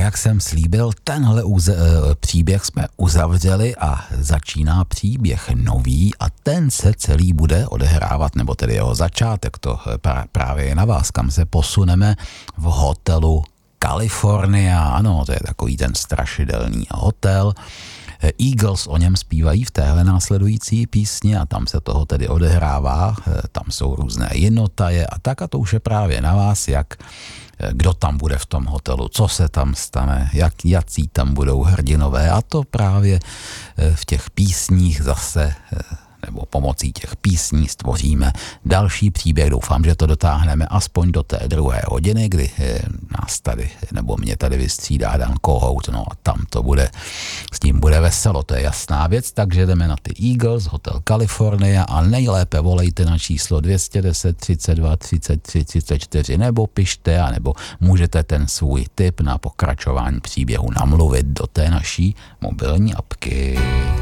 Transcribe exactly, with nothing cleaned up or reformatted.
jak jsem slíbil, tenhle uze, příběh jsme uzavřeli a začíná příběh nový a ten se celý bude odehrávat, nebo tedy jeho začátek, to právě je na vás, kam se posuneme v hotelu California. Ano, to je takový ten strašidelný hotel. Eagles o něm zpívají v téhle následující písni a tam se toho tedy odehrává, tam jsou různé jinotaje a tak a to už je právě na vás, jak kdo tam bude v tom hotelu, co se tam stane, jak, jací tam budou hrdinové a to právě v těch písních zase nebo pomocí těch písní stvoříme další příběh. Doufám, že to dotáhneme aspoň do té druhé hodiny, kdy nás tady, nebo mě tady vystřídá Dan Kohout, no a tam to bude, s tím bude veselo, to je jasná věc, takže jdeme na ty Eagles, Hotel California a nejlépe volejte na číslo dvě stě deset, třicet dva, třicet tři, třicet čtyři nebo pište, anebo můžete ten svůj tip na pokračování příběhu namluvit do té naší mobilní apky.